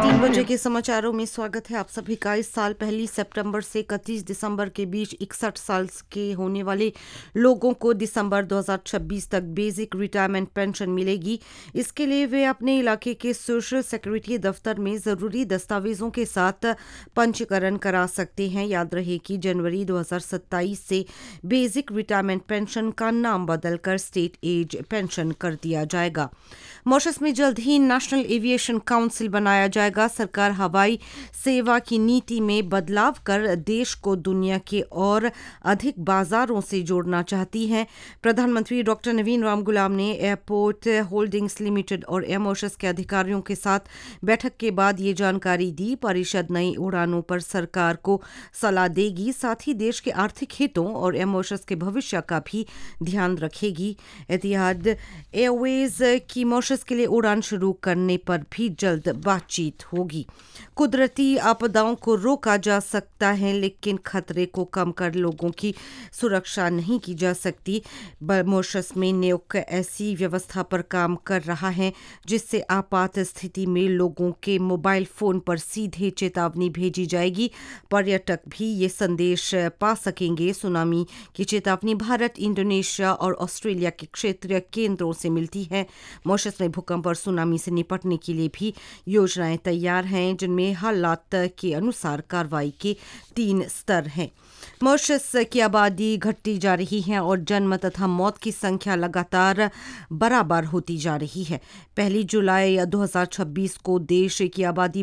3 बजे के समाचारों में स्वागत है आप सभी का। इस साल 1 सितंबर से 31 दिसंबर के बीच 61 साल के होने वाले लोगों को दिसंबर 2026 तक बेसिक रिटायरमेंट पेंशन मिलेगी। इसके लिए वे अपने इलाके के सोशल सिक्योरिटी दफ्तर में ज़रूरी दस्तावेजों के साथ पंजीकरण करा सकते हैं। याद रहे कि जनवरी 2027 से बेसिक रिटायरमेंट पेंशन का नाम बदलकर स्टेट एज पेंशन कर दिया जाएगा। मॉरिशस में जल्द ही नेशनल एविएशन काउंसिल बनाया जाएगा। सरकार हवाई सेवा की नीति में बदलाव कर देश को दुनिया के और अधिक बाजारों से जोड़ना चाहती है। प्रधानमंत्री डॉक्टर नवीन राम गुलाम ने एयरपोर्ट होल्डिंग्स लिमिटेड और एयर मॉरिशस के अधिकारियों के साथ बैठक के बाद ये जानकारी दी। परिषद नई उड़ानों पर सरकार को सलाह देगी, साथ ही देश के आर्थिक हितों और एयर मॉरिशस के भविष्य का भी ध्यान रखेगी। एतिहाद एयरवेज की मॉरिशस के लिए उड़ान शुरू करने पर भी जल्द बातचीत होगी। कुदरती आपदाओं को रोका जा सकता है, लेकिन खतरे को कम कर लोगों की सुरक्षा नहीं की जा सकती। मॉरिशस में नियोग ऐसी व्यवस्था पर काम कर रहा है जिससे आपात स्थिति में लोगों के मोबाइल फोन पर सीधे चेतावनी भेजी जाएगी। पर्यटक भी ये संदेश पा सकेंगे। सुनामी की चेतावनी भारत, इंडोनेशिया और ऑस्ट्रेलिया के क्षेत्रीय केंद्रों से मिलती है। मॉरिशस में भूकंप और सुनामी से निपटने के लिए भी योजनाएं तैयार हैं, जिनमें हालात के अनुसार कार्रवाई के 3 स्तर हैं। मॉरिशस की आबादी घटती जा रही है और जन्म तथा मौत की संख्या लगातार बराबर होती जा रही है। 1 जुलाई 2026 को देश की आबादी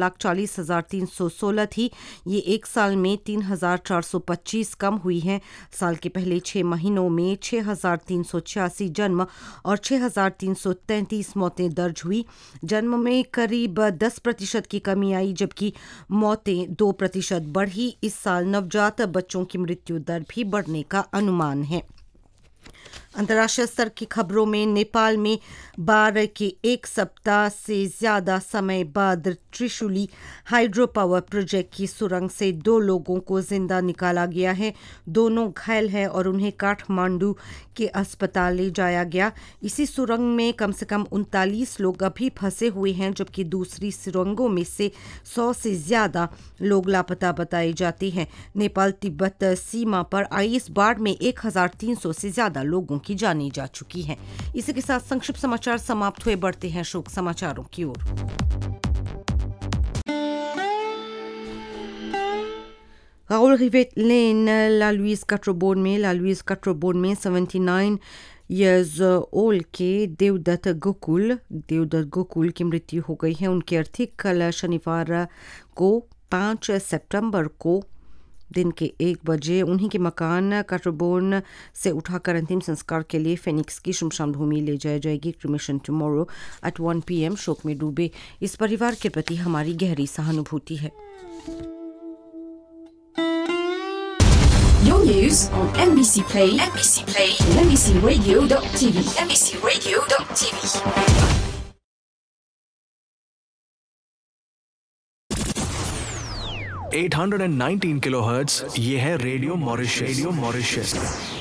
12,40,316 थी। ये एक साल में 3,425 कम हुई है। साल के पहले 6 महीनों में 6,386 जन्म और 6,333 मौतें दर्ज हुई। जन्म में करीब 10% की कमी आई, जबकि मौतें 2% बढ़ी। इस साल नवजात बच्चों की मृत्यु दर भी बढ़ने का अनुमान है। अंतर्राष्ट्रीय स्तर की खबरों में नेपाल में बाढ़ के एक सप्ताह से ज्यादा समय बाद त्रिशूली हाइड्रो पावर प्रोजेक्ट की सुरंग से 2 लोगों को जिंदा निकाला गया है। दोनों घायल हैं और उन्हें काठमांडू के अस्पताल ले जाया गया। इसी सुरंग में कम से कम 39 लोग अभी फंसे हुए हैं, जबकि दूसरी सुरंगों में से 100 से ज्यादा लोग लापता बताए जाते हैं। नेपाल तिब्बत सीमा पर आई इस बाढ़ में 1300 से ज्यादा लोगों की जानी जा चुकी है। इसी के साथ संक्षिप्त समाचार समाप्त हुए। बढ़ते हैं शोक समाचारों की ओर। राहुल रिवेट लेन ला लुइस काट्रोबोन में 79 years old के देवदत्त गोकुल की मृत्यु हो गई है। उनकी अर्थी कल शनिवार को 5 सितंबर को दिन के 1 बजे उन्हीं के मकान काट्रोबोन से उठाकर अंतिम संस्कार के लिए फेनिक्स की शमशान भूमि ले जाई जाएगी। Cremation tomorrow at 1 PM। शोक में डूबे इस परिवार के प्रति हमारी गहरी सहानुभूति है। Your news on MBC Play, and MBCRadio.tv. 819 kilohertz, ये है रेडियो मॉरिशस।